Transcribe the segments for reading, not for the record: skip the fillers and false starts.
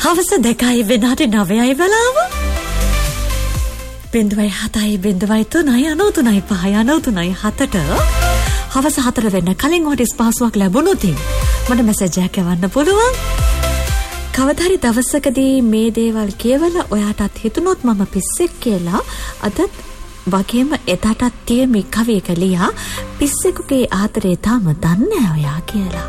හවස 2යි විනාඩි 9යි වෙලාව. 0.7-0.3-93-5-93-7ට හවස 4 වෙන්න කලින් ඔයාට ස්පාසුවක් ලැබුණොත් මට මැසේජ් එකක් යවන්න පුළුවන්. කවදා හරි දවසකදී මේ දේවල් කියවලා ඔයාටත් හිතුනොත් මම පිස්සෙක් කියලා අදත් වගේම එදාටත් තිය මේ කවියක ලියා පිස්සෙකුගේ ආතරේ තාම දන්නේ ඔයා කියලා.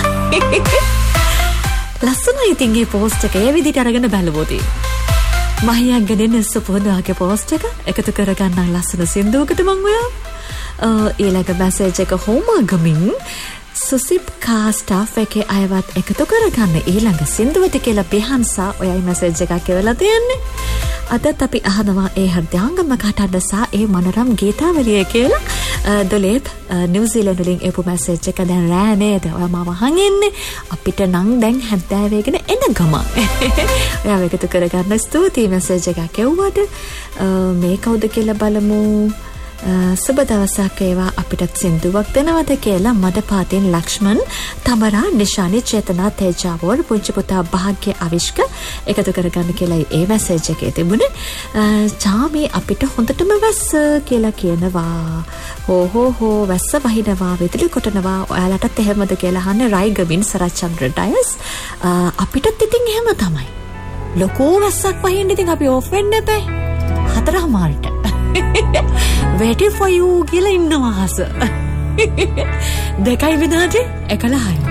ලස්සනයි ඉතින් මේ පෝස්ට් එක ඒ විදිහට අරගෙන බලවොත්. මහියක් ගෙනෙන සුපුරුදාගේ පෝස්ට් එක එකතු කරගන්න ලස්සන සින්දුවකට මම ඔයා ඊළඟ මැසේජ් එක හොමගමින් සුසිප් කා ස්ටාෆ් එකේ අයවත් එකතු කරගන්න ඊළඟ සින්දුවට කියලා බිහන්සා ඔයයි මැසේජ් එකක් කියලා තියන්නේ. අදත් අපි අහනවා ඒ හෘදයාංගම කටහඬසා ඒ මනරම් ගීතාවලිය කියලා. දොලේප් නිව්සීලන්ත වලින් එපු මැසේජ් එක දැන් රෑ නේද? ඔයා මාව අහන් ඉන්නේ. අපිට නම් දැන් හැන්දෑවේගෙන එන ගමන්. ඔයාව එකතු කරගන්න ස්තුතියි මැසේජ් එකක් එව්වට. මේ කවුද කියලා බලමු. සුබ දවසක් ඒවා අපිට සින්දුවක් දෙනවද කියලා මඩපාතින් ලක්ෂ්මන් තමරා නිශානි චේතනා තේජාවෝර් පුංචි පුතා භාග්‍ය අවිෂ්ක එකතු කරගන්න කියලා ඒ මැසේජ් එකේ තිබුණේ. චාමි අපිට හොඳටම වැස්ස කියලා කියනවා. හෝ වැස්ස වහිනවා විදුලි කොටනවා ඔයාලටත් එහෙමද කියලා අහන්නේ රයිගමින් සරච්චන්ද්‍ර ඩයස්. අපිටත් ඉතින් එහෙම තමයි. ලොකෝ වැස්සක් වහින්න ඉතින් අපි ඕෆ් වෙන්න එපා. 4:00ට ready for you කියලා ඉන්නවා හස. 2 විනාඩි 11යි.